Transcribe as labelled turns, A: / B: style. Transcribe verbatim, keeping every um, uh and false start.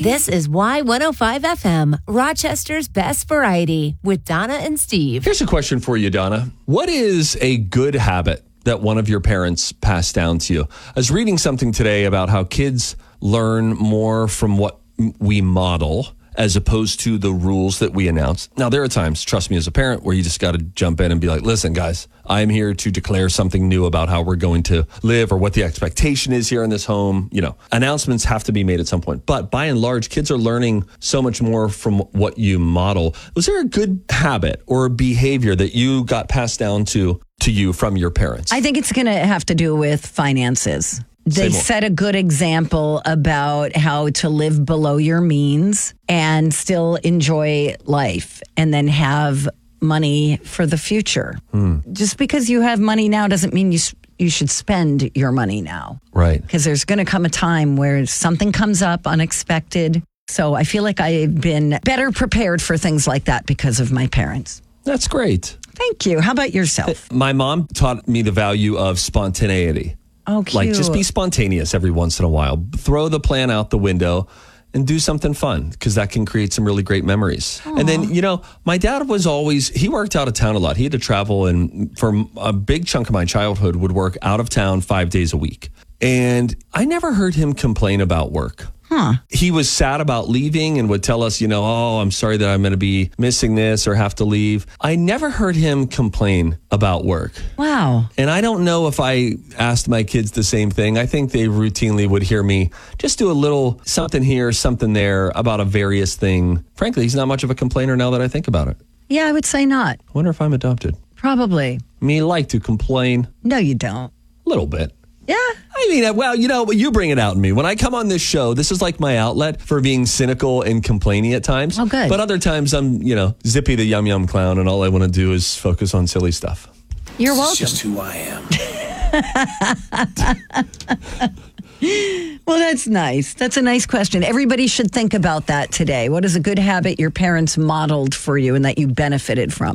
A: This is Y one oh five F M, Rochester's best variety, with Donna and Steve.
B: Here's a question for you, Donna. What is a good habit that one of your parents passed down to you? I was reading something today about how kids learn more from what we model as opposed to the rules that we announce. Now, there are times, trust me as a parent, where you just got to jump in and be like, listen, guys, I'm here to declare something new about how we're going to live or what the expectation is here in this home. You know, announcements have to be made at some point. But by and large, kids are learning so much more from what you model. Was there a good habit or a behavior that you got passed down to to you from your parents?
C: I think it's going to have to do with finances. They set a good example about how to live below your means and still enjoy life and then have money for the future. Hmm. Just because you have money now doesn't mean you you should spend your money now.
B: Right.
C: Because there's going to come a time where something comes up unexpected. So I feel like I've been better prepared for things like that because of my parents.
B: That's great.
C: Thank you. How about yourself?
B: My mom taught me the value of spontaneity.
C: Oh, cute.
B: Like, just be spontaneous every once in a while. Throw the plan out the window and do something fun, because that can create some really great memories. Aww. And then, you know, my dad was always, he worked out of town a lot. He had to travel, and for a big chunk of my childhood would work out of town five days a week. And I never heard him complain about work.
C: Huh.
B: He was sad about leaving and would tell us, you know, oh, I'm sorry that I'm going to be missing this or have to leave. I never heard him complain about work.
C: Wow.
B: And I don't know if I asked my kids the same thing. I think they routinely would hear me just do a little something here, something there about a various thing. Frankly, he's not much of a complainer now that I think about it.
C: Yeah, I would say not.
B: I wonder if I'm adopted.
C: Probably.
B: Me like to complain.
C: No, you don't.
B: A little bit.
C: Yeah.
B: I mean, well, you know, you bring it out in me. When I come on this show, this is like my outlet for being cynical and complaining at times.
C: Oh, good.
B: But other times I'm, you know, Zippy the Yum Yum Clown, and all I want to do is focus on silly stuff.
C: You're welcome.
D: It's just who I
C: am. Well, that's nice. That's a nice question. Everybody should think about that today. What is a good habit your parents modeled for you and that you benefited from?